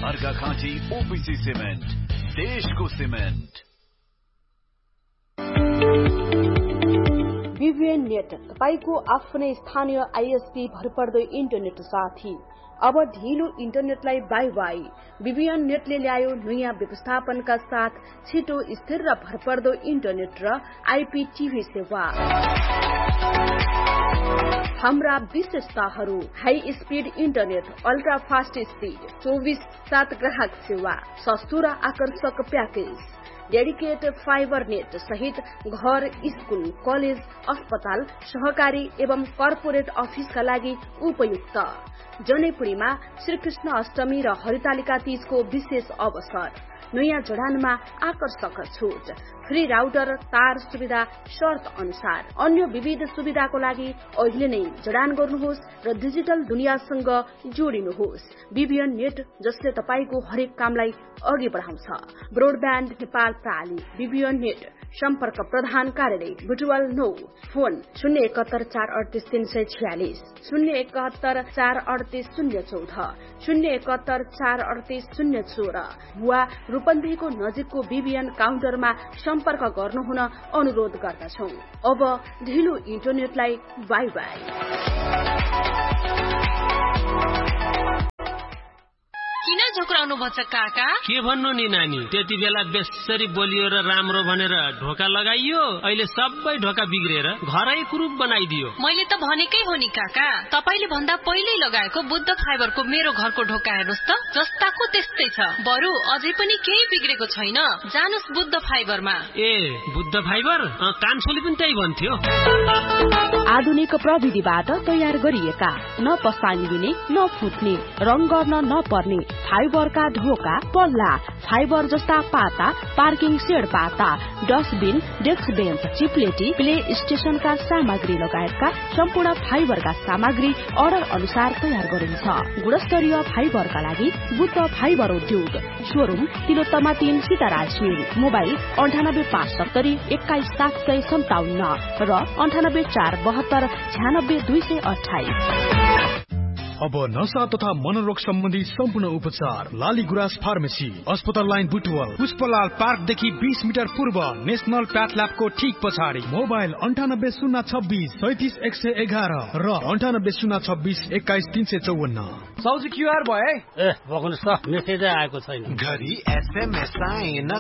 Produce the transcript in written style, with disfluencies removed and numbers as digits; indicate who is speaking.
Speaker 1: Arghakhanchi OPC cement, देशको cement.
Speaker 2: BBN net, तपाईको आफ्नै स्थानीय आईएसपी भरपर्दो इन्टरनेट साथी। अब ढिलो इन्टरनेटलाई बाई बाई। बीबीएन नेटले ल्यायो नयाँ व्यवस्थापनका साथ छिटो, स्थिर र भरपर्दो इन्टरनेट र आईपीटीभी सेवा। हाम्रा विशेषताहरू: high speed internet, ultra fast speed, 24/7 ग्राहक सेवा, सस्तो र आकर्षक प्याकेज, डेडिकेटेड फाइबर नेट सहित घर, स्कूल, कलेज, अस्पताल, सहकारी एवं कर्पोरेट अफिसका लागि उपयुक्त। जनैपुरीमा श्रीकृष्ण अष्टमी र हरितालिका तीजको विशेष अवसर। नयाँ जडानमा आकर्षक छुट, फ्री राउटर, तार सुविधा शर्त अनुसार। अन्य विविध सुविधाको लागि अहिले नै जडान गर्नुहोस् र डिजिटल दुनियाँसँग जोडिनुहोस्। बीबीएन नेट, जसले तपाईको हरेक कामलाई अघि बढाउँछ। ब्रोडब्यान्ड नेपाल प्राली। बीबीएन नेट, सम्पर्क प्रधान कार्यालय बुटवल 9, फोन 071438346, 071438014, 071438014 वा रूपन्देहीको नजिकको बीबीएन काउन्टरमा सम्पर्क गर्नुहुन अनुरोध गर्दछौं। अब ढिलो इन्टरनेटलाई बाई बाई।
Speaker 3: किन झोक्राउनु भन्छ काका?
Speaker 4: के भन्नु नि नानी, त्यति बेला बेसरी बोलियो र राम्रो भनेर ढोका लगाइयो, अहिले सबै ढोका बिग्रेर घरै कुरूप बनाइदियो।
Speaker 3: मैले त भनेकै हो नि काका, तपाईले भन्दा पहिल्यै लगाएको बुद्ध फाइबरको मेरो घरको ढोका हेर्नुस् त, जस्ताको त्यस्तै छ। बरु अझै पनि केही बिग्रेको छैन। जानुस् बुद्ध फाइबरमा।
Speaker 4: ए बुद्ध फाइबर? कान्छोले पनि त्यही भन्थ्यो।
Speaker 2: आधुनिक प्रविधिबाट तयार गरिएका, न पसानी हुने न फुट्ने, रङ गर्न नपर्ने फाइबरका ढोका, पल्ला, फाइबर जस्ता पाता, पार्किङ सेड पाता, डस्टबिन, डेस्क बेन्च, चिप्लेटी, प्ले स्टेशनका सामग्री लगायतका सम्पूर्ण फाइबरका सामग्री अर्डर अनुसार तयार गरिन्छ। गुणस्तरीय फाइबरका लागि बुद्ध फाइबर उद्योग, शोरूम तिलोत्तमा 3 सीताराज मिल, मोबाइल 9857 21757 र 9842 96228।
Speaker 5: अब नशा तथा मनोरोग सम्बन्धी सम्पूर्ण उपचार लाली गुराँस फार्मेसी, अस्पताल लाइन बुटवल, पुष्पलाल पार्कदेखि 20 मिटर पूर्व, नेशनल प्याथल्याबको ठीक पछाडि। मोबाइल 98026 37111 र 98026 21354।
Speaker 6: साउजी क्यूआर भयो है?
Speaker 4: ए बग्नुस् त, मेसेजै आएको छैन।
Speaker 7: घरि एसएमएस आएन